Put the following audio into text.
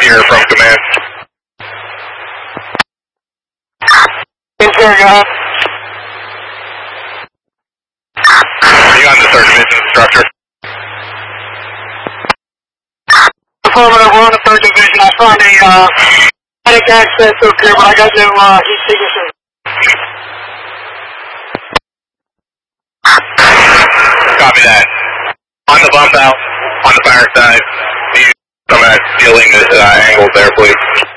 here from command. Interior, go ahead. Are you on the 3rd Division structure? Affirmative, we're on the 3rd Division. I found a static access up here, but I got no heat signature. Copy that. On the bump out, on the fire side, you come at ceiling this angle there, please.